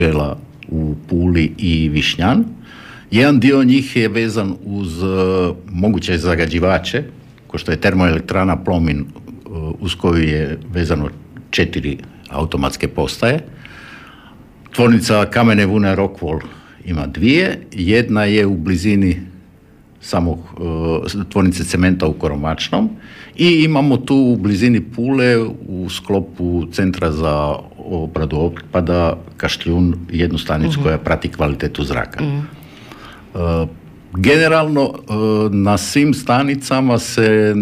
u Puli i Višnjan. Jedan dio njih je vezan uz moguće zagađivače, kao što je termoelektrana Plomin, uz koju je vezano 4 automatske postaje. Tvornica kamene vune Rockwool ima 2, jedna je u blizini samog tvornice cementa u Koromačnom i imamo tu u blizini Pule u sklopu Centra za obradu otpada Kaštijun jednu stanicu koja prati kvalitetu zraka. Generalno na svim stanicama se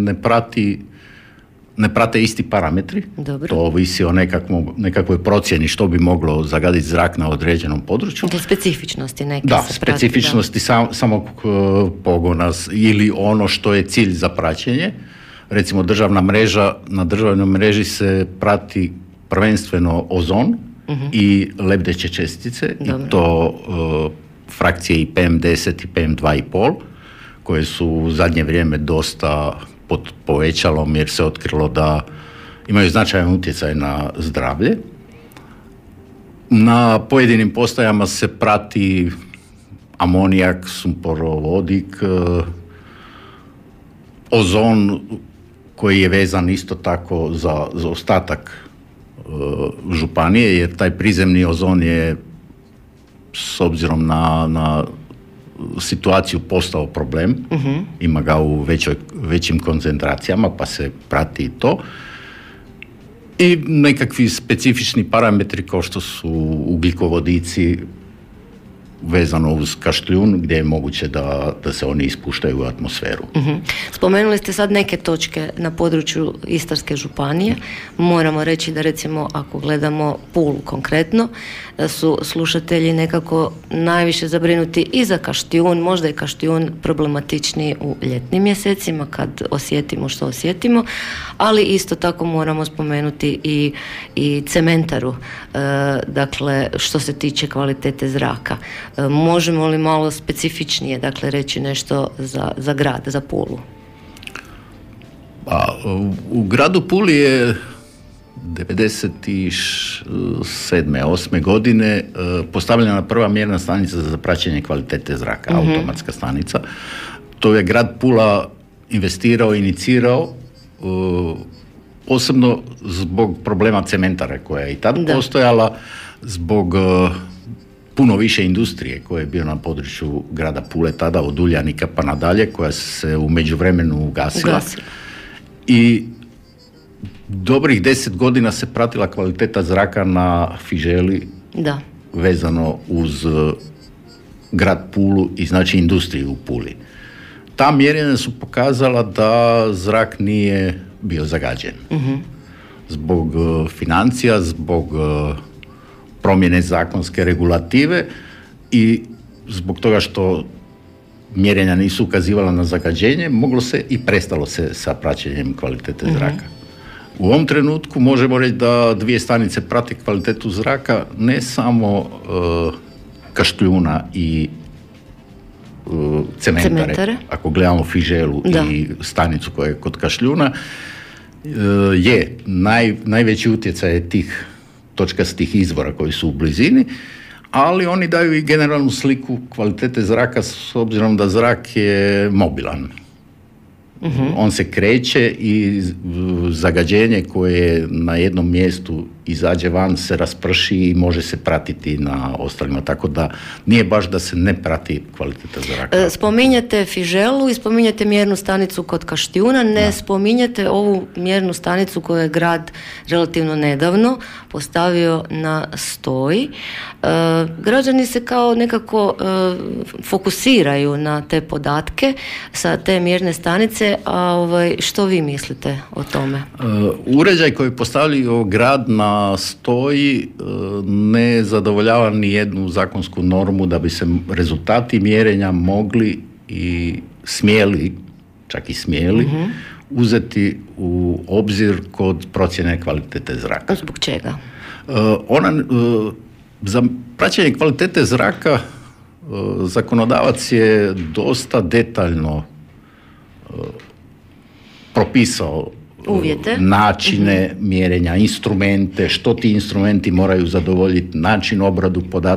ne prate isti parametri. Dobro. To ovisi o nekakvoj procjeni što bi moglo zagaditi zrak na određenom području. Da, specifičnosti neke da, se specifičnosti prati, samog pogona ili ono što je cilj za praćenje. Recimo na državnoj mreži se prati prvenstveno ozon i lebdeće čestice. Dobro. I to frakcije i PM10 i PM2,5 koje su u zadnje vrijeme dosta pod povećalom jer se otkrilo da imaju značajan utjecaj na zdravlje. Na pojedinim postajama se prati amonijak, sumporovodik, ozon koji je vezan isto tako za ostatak županije, jer taj prizemni ozon je s obzirom na situaciju postao problem, ima ga u većim koncentracijama, pa se prati i to. I nekakvi specifični parametri kao što su ugljikovodici vezano uz Kaštijun, gdje je moguće da se oni ispuštaju u atmosferu. Spomenuli ste sad neke točke na području Istarske županije. Moramo reći da recimo ako gledamo Pulu konkretno, su slušatelji nekako najviše zabrinuti i za Kaštijun, možda je Kaštijun problematičniji u ljetnim mjesecima kad osjetimo što osjetimo, ali isto tako moramo spomenuti i cementaru, dakle što se tiče kvalitete zraka. Možemo li malo specifičnije, dakle, reći nešto za grad, za Pulu? U gradu Puli je 1997-1998 godine postavljena prva mjerna stanica za praćenje kvalitete zraka, automatska stanica. To je grad Pula investirao, inicirao, posebno zbog problema cementare koja je i tad postojala, zbog puno više industrije koja je bio na području grada Pule tada od Uljanika pa nadalje, koja se u međuvremenu ugasila. I dobrih 10 godina se pratila kvaliteta zraka na Fiželi vezano uz grad Pulu i znači industriju u Puli. Ta mjerenja su pokazala da zrak nije bio zagađen. Zbog financija, zbog promjene zakonske regulative i zbog toga što mjerenja nisu ukazivala na zagađenje, moglo se i prestalo se sa praćenjem kvalitete zraka. U ovom trenutku možemo reći da 2 stanice prate kvalitetu zraka, ne samo Kaštijuna i cementare. Ako gledamo Fiželu i stanicu koja je kod Kaštijuna, je najveći utjecaj je tih točkastih izvora koji su u blizini, ali oni daju i generalnu sliku kvalitete zraka s obzirom da zrak je mobilan. On se kreće i zagađenje koje na jednom mjestu izađe van se rasprši i može se pratiti na ostalima, tako da nije baš da se ne prati kvaliteta zraka. Spominjete Fiželu i spominjete mjernu stanicu kod Kaštijuna, ne spominjete ovu mjernu stanicu koju je grad relativno nedavno postavio na Stoji. Građani se kao nekako fokusiraju na te podatke sa te mjerne stanice, a što vi mislite o tome? Uređaj koji postavljaju grad na Stoji ne zadovoljava ni jednu zakonsku normu da bi se rezultati mjerenja mogli i smjeli, čak i smjeli, uzeti u obzir kod procjene kvalitete zraka. Zbog čega? Za praćenje kvalitete zraka zakonodavac je dosta detaljno propisao uvjete, načine mjerenja, instrumente, što ti instrumenti moraju zadovoljiti, način obradu